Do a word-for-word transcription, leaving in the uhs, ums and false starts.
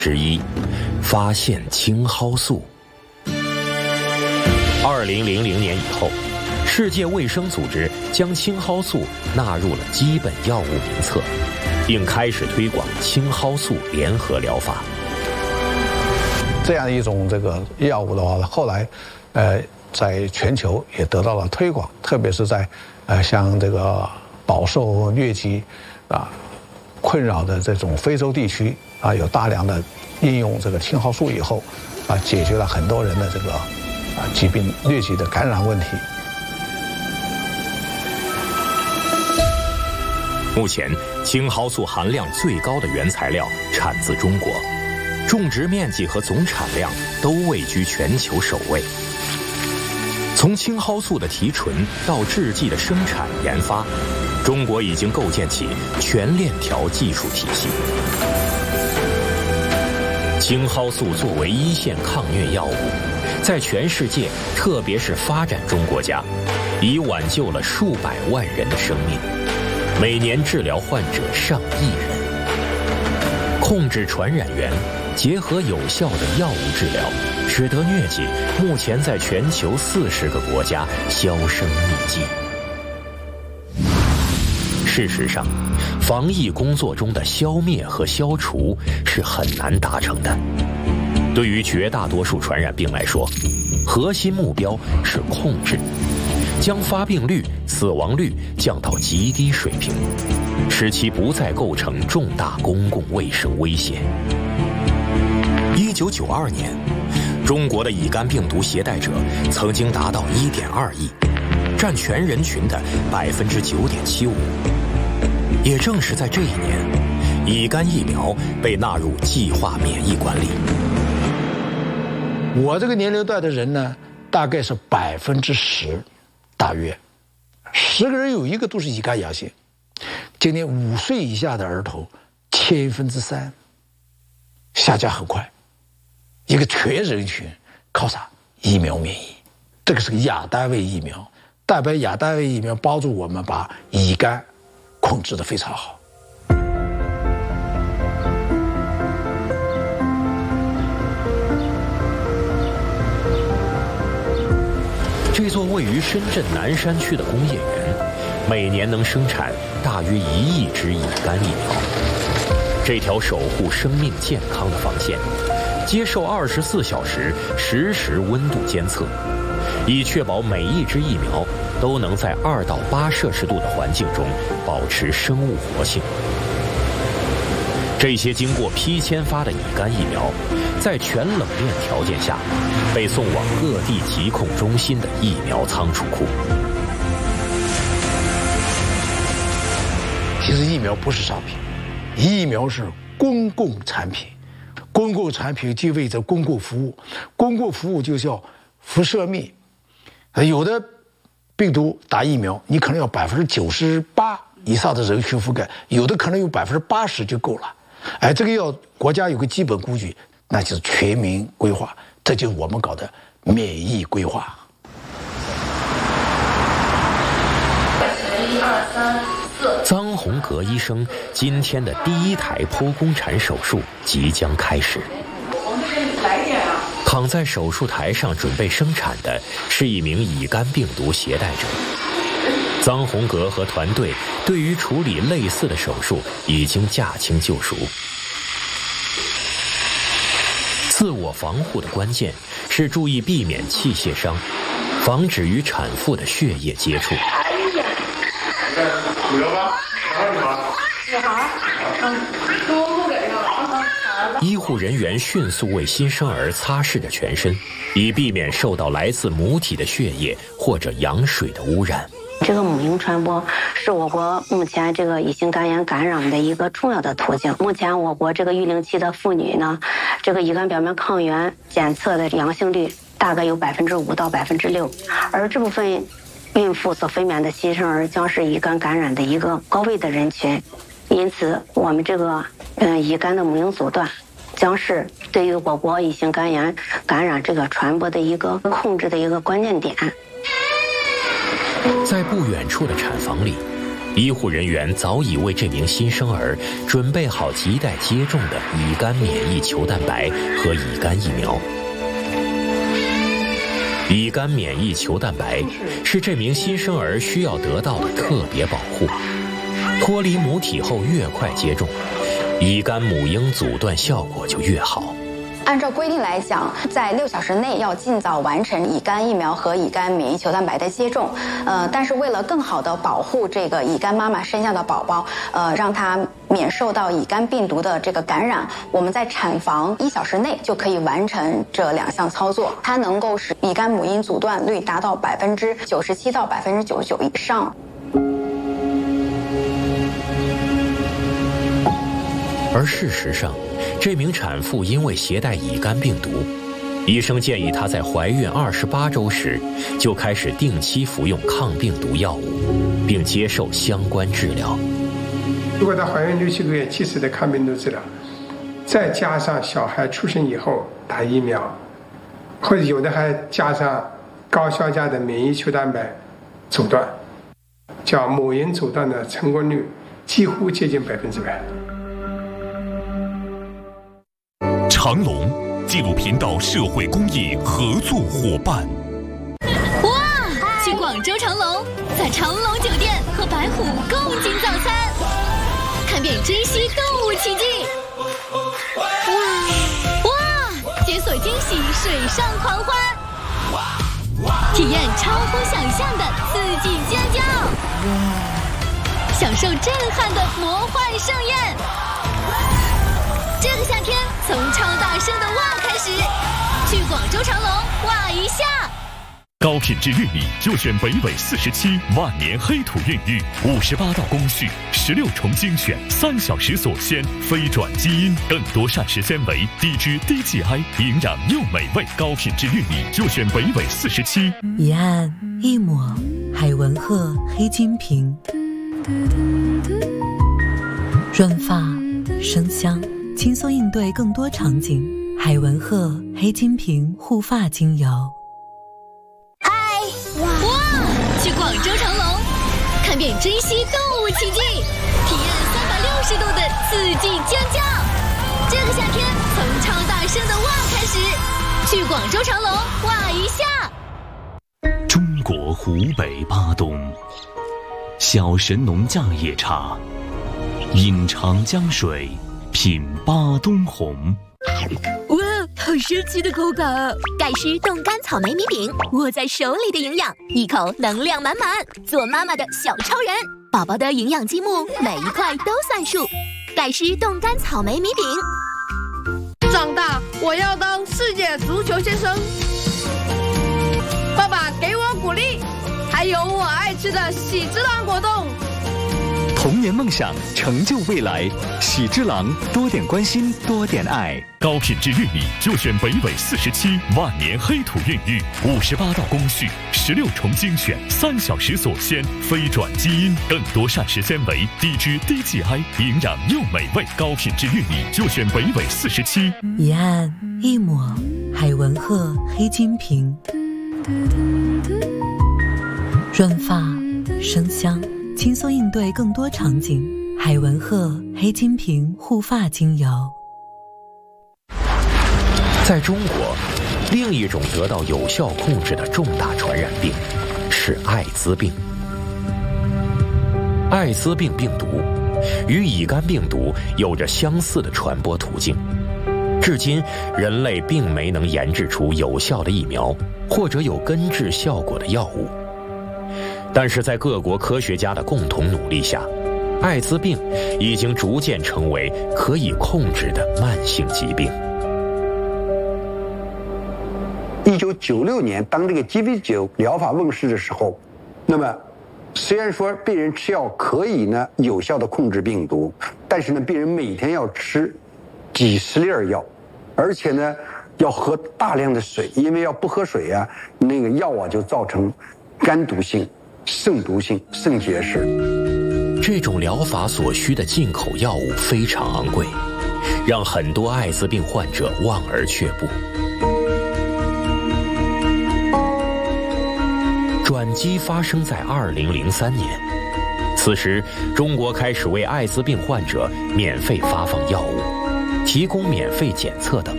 之一，发现青蒿素。二零零零年以后，世界卫生组织将青蒿素纳入了基本药物名册，并开始推广青蒿素联合疗法。 这样一种这个药物的话，后来，呃，在全球也得到了推广，特别是在呃像这个饱受疟疾啊困扰的这种非洲地区啊，有大量的应用这个青蒿素以后，啊，解决了很多人的这个啊疾病疟疾的感染问题。 目前，青蒿素含量最高的原材料产自中国，种植面积和总产量都位居全球首位。从青蒿素的提纯到制剂的生产研发，中国已经构建起全链条技术体系。青蒿素作为一线抗疟药物，在全世界，特别是发展中国家，已挽救了数百万人的生命，每年治疗患者上亿人。控制传染源，结合有效的药物治疗，使得疟疾目前在全球四十个国家销声匿迹。事实上，防疫工作中的消灭和消除是很难达成的。对于绝大多数传染病来说，核心目标是控制，将发病率、死亡率降到极低水平，使其不再构成重大公共卫生威胁。一九九二年，中国的乙肝病毒携带者曾经达到一点二亿，占全人群的百分之九点七五。也正是在这一年，乙肝疫苗被纳入计划免疫管理。 我这个年龄段的人呢，大概是百分之十，大约十个人有一个都是乙肝阳性。今年五岁以下的儿童千分之三，下降很快。一个全人群靠啥？疫苗免疫，这个是个亚单位疫苗，代表亚单位疫苗帮助我们把乙肝控制得非常好。 这座位于深圳南山区的工业园，每年能生产大约一亿支乙肝疫苗。这条守护生命健康的防线，接受二十四小时实时温度监测，以确保每一支疫苗都能在二到八摄氏度的环境中保持生物活性。这些经过批签发的乙肝疫苗，在全冷链条件下，被送往各地疾控中心的疫苗仓储库。 其实疫苗不是商品，疫苗是公共产品，公共产品就意味着公共服务，公共服务就叫辐射灭。有的病毒打疫苗，你可能要百分之九十八以上的人群覆盖，有的可能有百分之八十就够了。哎，这个要国家有个基本估计，那就是全民规划，这就是我们搞的免疫规划。 一二三四。臧洪革医生今天的第一台剖宫产手术即将开始。躺在手术台上准备生产的是一名乙肝病毒携带者。臧洪革和团队对于处理类似的手术已经驾轻就熟。自我防护的关键是注意避免器械伤，防止与产妇的血液接触。 五幺八， 你好，嗯，多不给上。 医护人员迅速为新生儿擦拭着全身，以避免受到来自母体的血液或者羊水的污染。 这个母婴传播是我国目前这个乙型肝炎感染的一个重要的途径。目前我国这个育龄期的妇女呢，这个乙肝表面抗原检测的阳性率大概有百分之五到百分之六，而这部分孕妇所分娩的新生儿将是乙肝感染的一个高危的人群，因此我们这个嗯乙肝的母婴阻断将是对于我国乙型肝炎感染这个传播的一个控制的一个关键点。 在不远处的产房里， 医护人员早已为这名新生儿准备好亟待接种的乙肝免疫球蛋白和乙肝疫苗。乙肝免疫球蛋白是这名新生儿需要得到的特别保护，脱离母体后越快接种，乙肝母婴阻断效果就越好。 按照规定来讲，在六小时内要尽早完成乙肝疫苗和乙肝免疫球蛋白的接种。呃，但是为了更好的保护这个乙肝妈妈生下的宝宝，呃，让他免受到乙肝病毒的这个感染，我们在产房一小时内就可以完成这两项操作。它能够使乙肝母婴阻断率达到百分之九十七到百分之九十九以上。 而事实上，这名产妇因为携带乙肝病毒，医生建议她在怀孕二十八周时就开始定期服用抗病毒药物，并接受相关治疗。 如果她怀孕六七个月及时的抗病毒治疗，再加上小孩出生以后打疫苗，或者有的还加上高效价的免疫球蛋白阻断，叫母婴阻断的成功率几乎接近百分之百。 长隆纪录频道社会公益合作伙伴。 哇！去广州长隆，在长隆酒店和白虎共进早餐，看遍珍稀动物奇迹。哇哇！解锁惊喜水上狂欢，体验超乎想象的刺激尖叫，享受震撼的魔幻盛宴。这个夏天，从超大声的哇开始，去广州长隆哇一下。 高品质玉米就选北纬四十七万年黑土孕育，五十八道工序，十六重精选，三小时锁鲜，非转基因，更多膳食纤维，低脂低 G I， 营养又美味。高品质玉米就选北纬四十七。 一按一抹，海文鹤黑金瓶，润发生香。轻松应对更多场景，海文鹤黑金瓶护发精油。 嗨，哇哇！去广州长隆，看遍珍稀动物奇迹，体验三百六十度的刺激尖叫。这个夏天，从超大声的哇开始，去广州长隆哇一下。 中国湖北巴东，小神农架野茶，饮长江水。品巴东红。 哇，好神奇的口感啊！盖诗冻干草莓米饼，握在手里的营养，一口能量满满，做妈妈的小超人。宝宝的营养积木，每一块都算数。盖诗冻干草莓米饼。 长大我要当世界足球先生。爸爸给我鼓励，还有我爱吃的喜之郎果冻。 童年梦想，成就未来。喜之郎，多点关心，多点爱。 高品质玉米就选北纬四十七万年黑土孕育，五十八道工序，十六重精选，三小时锁鲜，非转基因，更多膳食纤维，低脂低 G I， 营养又美味。高品质玉米就选北纬四十七。 一按一抹，海文鹤黑金瓶，润发生香。轻松应对更多场景，海文鹤黑金瓶护发精油。 在中国，另一种得到有效控制的重大传染病是艾滋病。艾滋病病毒与乙肝病毒有着相似的传播途径，至今人类并没能研制出有效的疫苗或者有根治效果的药物。但是在各国科学家的共同努力下，艾滋病已经逐渐成为可以控制的慢性疾病。 一九九六年，当这个鸡尾酒疗法问世的时候，那么虽然说病人吃药可以呢有效的控制病毒，但是呢，病人每天要吃几十粒药，而且呢要喝大量的水，因为要不喝水啊，那个药啊就造成肝毒性、肾毒性、肾结石。 这种疗法所需的进口药物非常昂贵，让很多艾滋病患者望而却步。转机发生在二零零三年， 此时，中国开始为艾滋病患者免费发放药物，提供免费检测等。